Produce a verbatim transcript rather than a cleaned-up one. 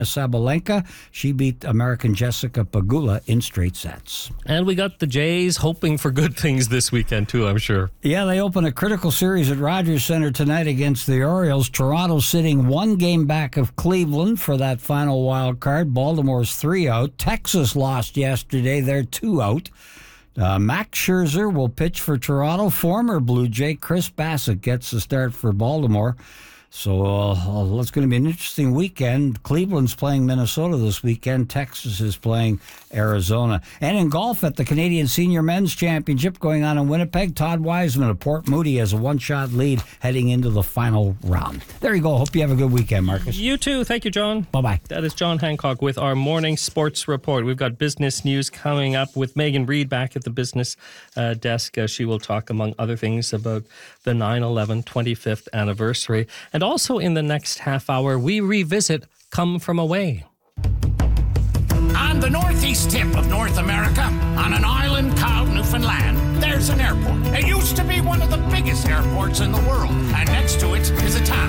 Sabalenka. She beat American Jessica Pegula in straight sets. And we got the Jays hoping for good things this weekend, too, I'm sure. Yeah, they open a critical series at Rogers Center tonight against the Orioles. Toronto sitting one game back of Cleveland for that final wild card. Baltimore's three out. Texas lost yesterday. They're two out. Uh, Max Scherzer will pitch for Toronto. Former Blue Jay Chris Bassett gets the start for Baltimore. So uh, it's going to be an interesting weekend. Cleveland's playing Minnesota this weekend. Texas is playing Arizona. And in golf at the Canadian Senior Men's Championship going on in Winnipeg, Todd Wiseman of Port Moody has a one-shot lead heading into the final round. There you go. Hope you have a good weekend, Marcus. You too. Thank you, John. Bye-bye. That is John Hancock with our morning sports report. We've got business news coming up with Megan Reid back at the business uh, desk. Uh, she will talk, among other things, about the nine eleven twenty-fifth anniversary. And also in the next half hour, we revisit Come From Away. On the northeast tip of North America, on an island called Newfoundland, there's an airport. It used to be one of the biggest airports in the world, and next to it is a town